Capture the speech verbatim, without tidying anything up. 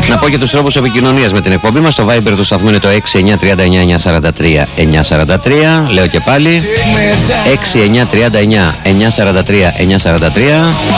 Να πω και τους τρόπους επικοινωνίας με την εκπομπή μας. Το Viber του σταθμού είναι το έξι εννιά τρία εννιά εννιά τέσσερα τρία εννιά τέσσερα τρία. Λέω και πάλι έξι εννιά τρία εννιά εννιά τέσσερα τρία εννιά τέσσερα τρία.